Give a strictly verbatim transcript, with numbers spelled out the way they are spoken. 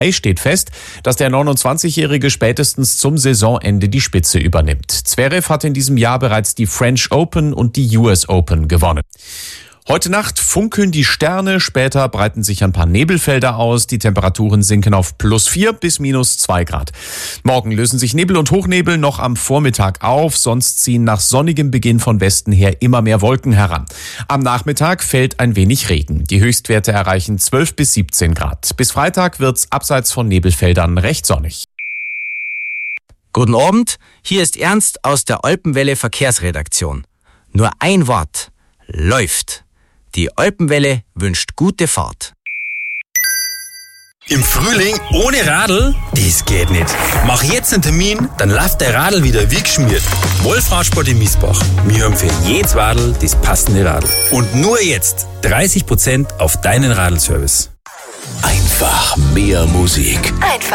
steht fest, dass der neunundzwanzigjährige spätestens zum Saisonende die Spitze übernimmt. Zverev hat in diesem Jahr bereits die French Open und die U S Open gewonnen. Heute Nacht funkeln die Sterne, später breiten sich ein paar Nebelfelder aus. Die Temperaturen sinken auf plus vier bis minus zwei Grad. Morgen lösen sich Nebel und Hochnebel noch am Vormittag auf, sonst ziehen nach sonnigem Beginn von Westen her immer mehr Wolken heran. Am Nachmittag fällt ein wenig Regen. Die Höchstwerte erreichen zwölf bis siebzehn Grad. Bis Freitag wird's abseits von Nebelfeldern recht sonnig. Guten Abend, hier ist Ernst aus der Alpenwelle Verkehrsredaktion. Nur ein Wort: läuft. Die Alpenwelle wünscht gute Fahrt. Im Frühling ohne Radl? Das geht nicht. Mach jetzt einen Termin, dann läuft der Radl wieder wie geschmiert. Wolfradsport in Miesbach. Wir haben für jedes Radl das passende Radl. Und nur jetzt dreißig Prozent auf deinen Radlservice. Einfach mehr Musik. Einfach